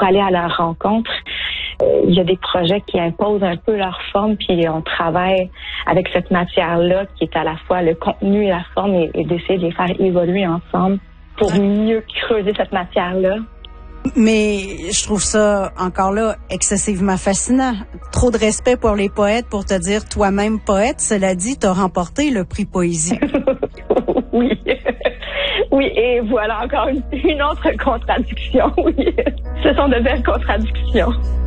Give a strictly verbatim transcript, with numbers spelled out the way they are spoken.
pour aller à leur rencontre. Euh, il y a des projets qui imposent un peu leur forme, puis on travaille avec cette matière-là qui est à la fois le contenu et la forme et, et d'essayer de les faire évoluer ensemble pour mieux creuser cette matière-là. Mais je trouve ça, encore là, excessivement fascinant. Trop de respect pour les poètes pour te dire toi-même poète. Cela dit, tu as remporté le prix Poésie. Oui. Oui, et voilà encore une, une autre contradiction. Oui. Ce sont de belles contradictions.